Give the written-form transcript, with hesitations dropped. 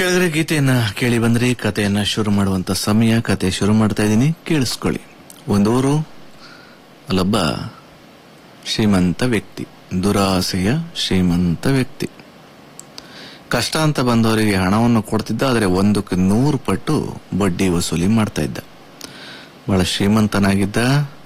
ಕೇಳಿದ್ರೆ ಗೀತೆಯನ್ನ ಕೇಳಿ ಬಂದ್ರಿ. ಕಥೆಯನ್ನ ಶುರು ಮಾಡುವಂತ ಸಮಯ. ಕತೆ ಶುರು ಮಾಡ್ತಾ ಇದ್ದೀನಿ, ಕೇಳಿಸ್ಕೊಳ್ಳಿ. ಒಂದೂರು, ಅಲ್ಲೊಬ್ಬ ಶ್ರೀಮಂತ ವ್ಯಕ್ತಿ, ದುರಾಸೆಯ ಶ್ರೀಮಂತ ವ್ಯಕ್ತಿ. ಕಷ್ಟ ಅಂತ ಬಂದವರಿಗೆ ಹಣವನ್ನು ಕೊಡ್ತಿದ್ದ, ಆದರೆ 100ಕ್ಕೆ 100 ಪಟ್ಟು ಬಡ್ಡಿ ವಸೂಲಿ ಮಾಡ್ತಾ ಇದ್ದ. ಬಹಳ ಶ್ರೀಮಂತನಾಗಿದ್ದ.